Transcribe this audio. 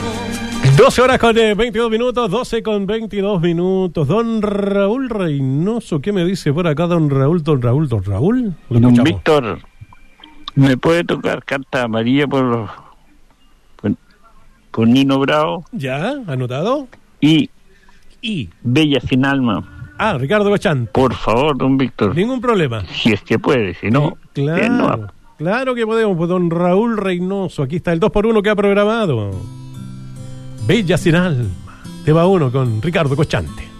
12 horas con 22 minutos, 12 con 22 minutos. Don Raúl Reynoso, ¿qué me dice por acá don Raúl? Don Raúl. Lo Don escuchamos. Víctor, ¿me puede tocar carta amarilla por Nino Bravo? ¿Ya? ¿Anotado? Y Y. Bella Sin Alma. Ricardo Cochán. Por favor, don Víctor. Ningún problema. Si es que puede, si no, bien, no. Claro, claro que podemos, pues, don Raúl Reynoso. Aquí está el 2x1 que ha programado. Bella Sin Alma. Te va uno con Ricardo Cochante.